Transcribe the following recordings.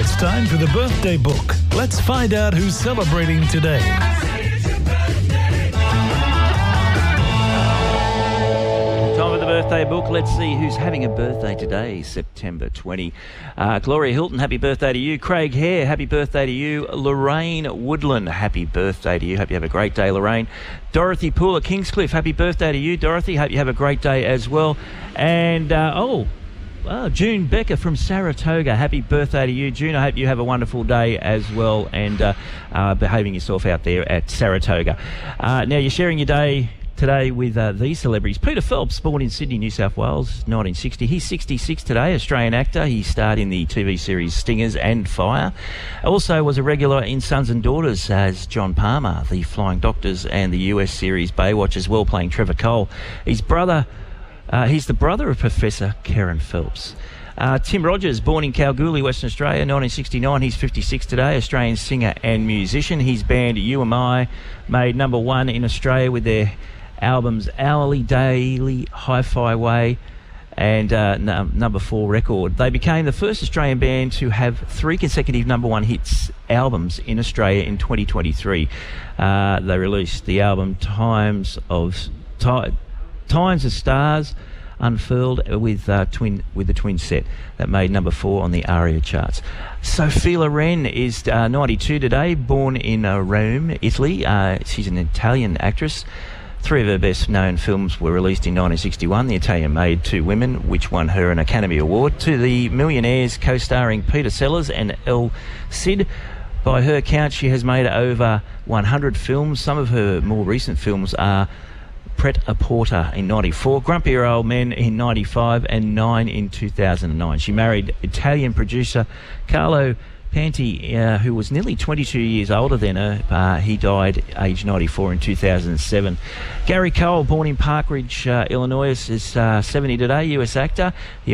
It's time for the birthday book. Let's find out who's celebrating today. Time for the birthday book. Let's see who's having a birthday today, September 20. Gloria Hilton, happy birthday to you. Craig Hare, happy birthday to you. Lorraine Woodland, happy birthday to you. Hope you have a great day, Lorraine. Dorothy Poole at Kingscliff, happy birthday to you, Dorothy. Hope you have a great day as well. And, June Becker from Saratoga, happy birthday to you, June. I hope you have a wonderful day as well and behaving yourself out there at Saratoga. Now, you're sharing your day today with these celebrities. Peter Phelps, born in Sydney, New South Wales, 1960. He's 66 today, Australian actor. He starred in the TV series Stingers and Fire. Also was a regular in Sons and Daughters as John Palmer, the Flying Doctors, and the US series Baywatch as well, playing Trevor Cole. He's the brother of Professor Karen Phelps. Tim Rogers, born in Kalgoorlie, Western Australia, 1969. He's 56 today, Australian singer and musician. His band You Am I made #1 in Australia with their albums Hourly, Daily, Hi-Fi Way and #4 record. They became the first Australian band to have 3 consecutive #1 hits albums in Australia in 2023. They released the album Times of Stars Unfurled with the twin set that made #4 on the ARIA charts. Sophia Loren is 92 today, born in Rome, Italy. She's an Italian actress. 3 of her best-known films were released in 1961, The Italian Maid, Two Women, which won her an Academy Award. To the Millionaires, co-starring Peter Sellers and El Cid. By her count, she has made over 100 films. Some of her more recent films are Pret-a-Porter in 94, Grumpier Old Men in 95, and 9 in 2009. She married Italian producer Carlo Panti, who was nearly 22 years older than her. He died age 94 in 2007. Gary Cole, born in Park Ridge, Illinois, is 70 today, US actor.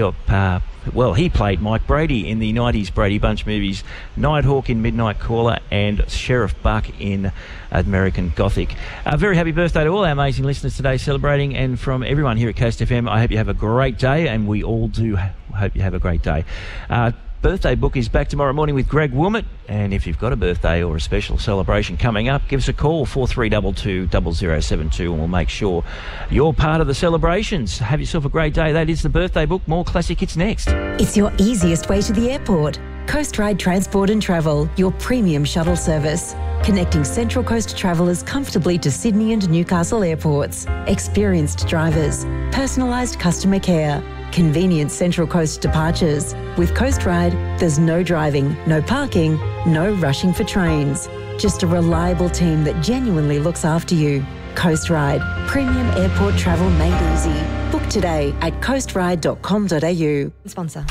He played Mike Brady in the 90s Brady Bunch movies, Nighthawk in Midnight Caller and Sheriff Buck in American Gothic. A very happy birthday to all our amazing listeners today celebrating, and from everyone here at Coast FM, I hope you have a great day, and we all do hope you have a great day. Birthday book is back tomorrow morning with Greg Wilmot, and if you've got a birthday or a special celebration coming up, give us a call, 4322 0072, and we'll make sure you're part of the celebrations. Have yourself a great day. That is the birthday book. More classic hits next. It's your easiest way to the airport. Coast Ride Transport and Travel, your premium shuttle service, connecting Central Coast travellers comfortably to Sydney and Newcastle airports. Experienced drivers, personalised customer care, convenient Central Coast departures. With Coast Ride, there's no driving, no parking, no rushing for trains. Just a reliable team that genuinely looks after you. Coast Ride, premium airport travel made easy. Book today at coastride.com.au. Sponsor.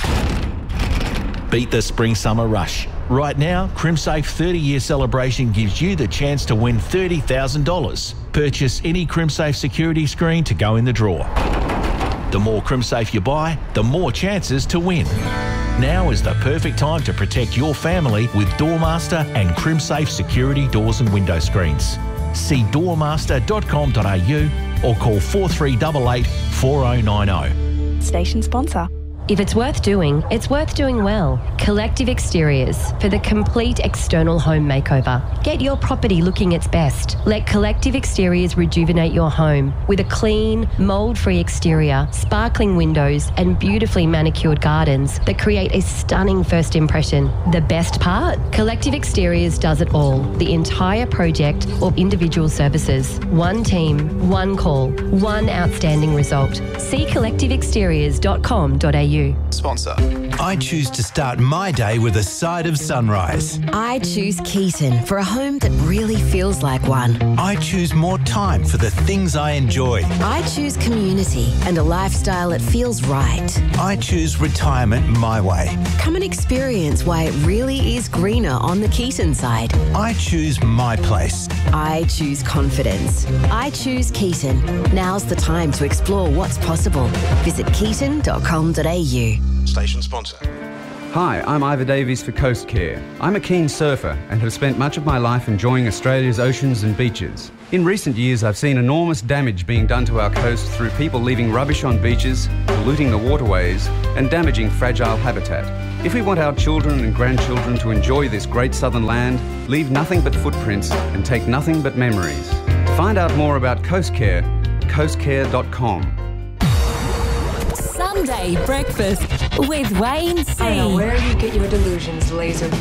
Beat the spring-summer rush. Right now, CrimSafe 30-year celebration gives you the chance to win $30,000. Purchase any CrimSafe security screen to go in the draw. The more CrimSafe you buy, the more chances to win. Now is the perfect time to protect your family with Doormaster and CrimSafe security doors and window screens. See doormaster.com.au or call 4388 4090. Station sponsor. If it's worth doing well. Collective Exteriors for the complete external home makeover. Get your property looking its best. Let Collective Exteriors rejuvenate your home with a clean, mould-free exterior, sparkling windows and beautifully manicured gardens that create a stunning first impression. The best part? Collective Exteriors does it all. The entire project or individual services. One team, one call, one outstanding result. See collectiveexteriors.com.au. Sponsor. I choose to start my day with a side of sunrise. I choose Keaton for a home that really feels like one. I choose more time for the things I enjoy. I choose community and a lifestyle that feels right. I choose retirement my way. Come and experience why it really is greener on the Keaton side. I choose my place. I choose confidence. I choose Keaton. Now's the time to explore what's possible. Visit keaton.com.au. Station sponsor. Hi, I'm Ivor Davies for Coast Care. I'm a keen surfer and have spent much of my life enjoying Australia's oceans and beaches. In recent years, I've seen enormous damage being done to our coast through people leaving rubbish on beaches, polluting the waterways, and damaging fragile habitat. If we want our children and grandchildren to enjoy this great southern land, leave nothing but footprints and take nothing but memories. Find out more about Coast Care, coastcare.com. Sunday breakfast with Wayne C. I know where you get your delusions, laser.